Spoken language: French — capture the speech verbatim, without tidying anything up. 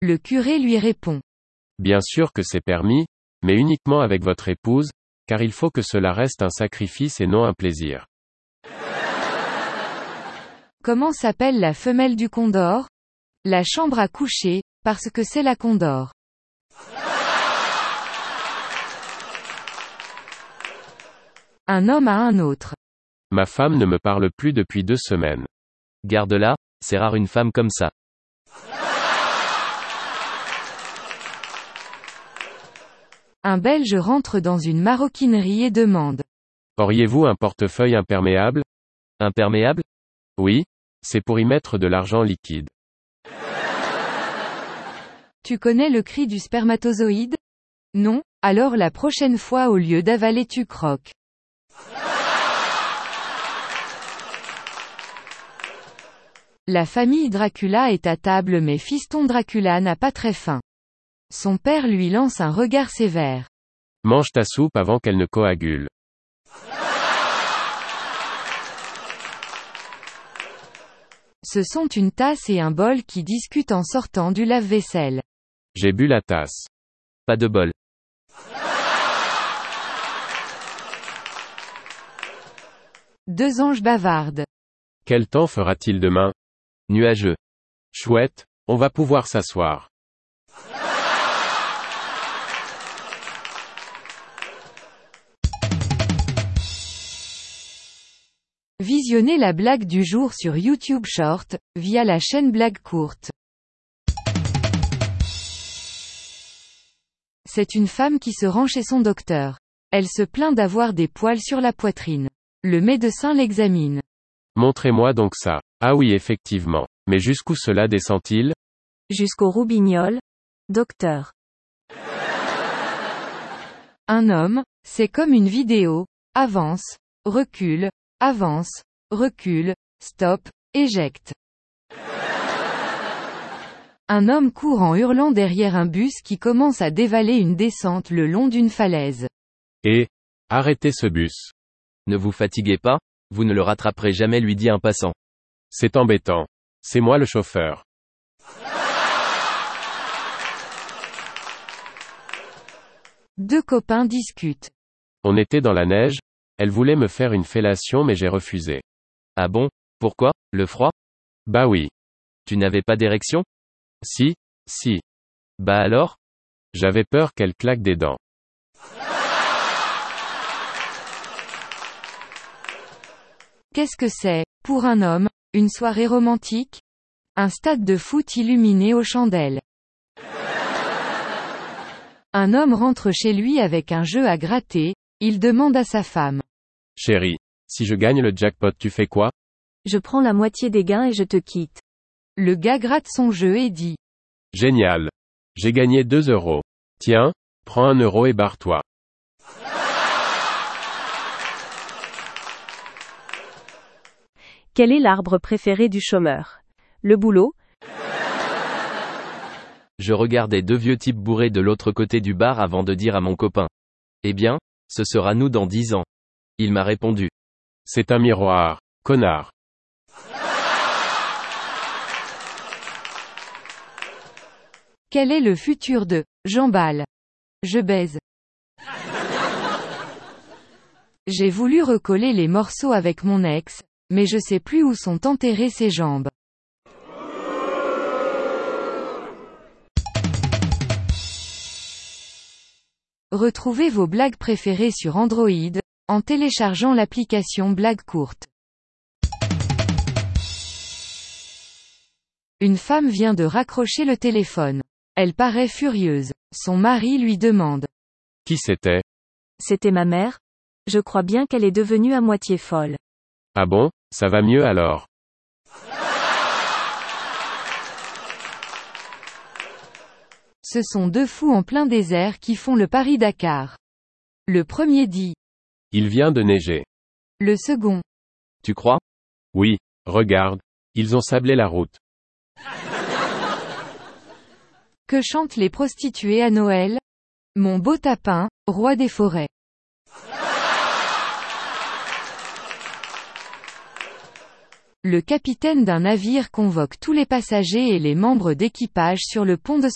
Le curé lui répond. Bien sûr que c'est permis, mais uniquement avec votre épouse, car il faut que cela reste un sacrifice et non un plaisir. Comment s'appelle la femelle du condor? La chambre à coucher, parce que c'est la condor. Un homme à un autre. Ma femme ne me parle plus depuis deux semaines. Garde-la, c'est rare une femme comme ça. Un Belge rentre dans une maroquinerie et demande. Auriez-vous un portefeuille imperméable? Imperméable? Oui, c'est pour y mettre de l'argent liquide. Tu connais le cri du spermatozoïde? Non, alors la prochaine fois au lieu d'avaler tu croques. La famille Dracula est à table mais fiston Dracula n'a pas très faim. Son père lui lance un regard sévère. Mange ta soupe avant qu'elle ne coagule. Ce sont une tasse et un bol qui discutent en sortant du lave-vaisselle. J'ai bu la tasse. Pas de bol. Deux anges bavardent. Quel temps fera-t-il demain? Nuageux. Chouette, on va pouvoir s'asseoir. Visionnez la blague du jour sur YouTube Short, via la chaîne Blague Courte. C'est une femme qui se rend chez son docteur. Elle se plaint d'avoir des poils sur la poitrine. Le médecin l'examine. Montrez-moi donc ça. Ah oui effectivement. Mais jusqu'où cela descend-il? Jusqu'au roubignoles. Docteur. Un homme, c'est comme une vidéo. Avance, recule, avance, recule, stop, éjecte. Un homme court en hurlant derrière un bus qui commence à dévaler une descente le long d'une falaise. Et, arrêtez ce bus. Ne vous fatiguez pas, vous ne le rattraperez jamais, lui dit un passant. C'est embêtant. C'est moi le chauffeur. Deux copains discutent. On était dans la neige, elle voulait me faire une fellation mais j'ai refusé. Ah bon? Pourquoi? Le froid? Bah oui. Tu n'avais pas d'érection? Si, si. Bah alors? J'avais peur qu'elle claque des dents. Qu'est-ce que c'est, pour un homme, une soirée romantique? Un stade de foot illuminé aux chandelles. Un homme rentre chez lui avec un jeu à gratter, il demande à sa femme. Chérie, si je gagne le jackpot tu fais quoi? Je prends la moitié des gains et je te quitte. Le gars gratte son jeu et dit. Génial. J'ai gagné deux euros. Tiens, prends un euro et barre-toi. Quel est l'arbre préféré du chômeur? Le boulot? Je regardais deux vieux types bourrés de l'autre côté du bar avant de dire à mon copain. Eh bien, ce sera nous dans dix ans. Il m'a répondu. C'est un miroir, connard. Quel est le futur de j'emballe? Je baise. J'ai voulu recoller les morceaux avec mon ex, mais je sais plus où sont enterrées ses jambes. Retrouvez vos blagues préférées sur Android, en téléchargeant l'application Blague Courte. Une femme vient de raccrocher le téléphone. Elle paraît furieuse. Son mari lui demande. Qui c'était? C'était ma mère? Je crois bien qu'elle est devenue à moitié folle. Ah bon, ça va mieux alors. Ce sont deux fous en plein désert qui font le Paris-Dakar. Le premier dit. Il vient de neiger. Le second. Tu crois? Oui, regarde. Ils ont sablé la route. Que chantent les prostituées à Noël? Mon beau tapin, roi des forêts. Le capitaine d'un navire convoque tous les passagers et les membres d'équipage sur le pont de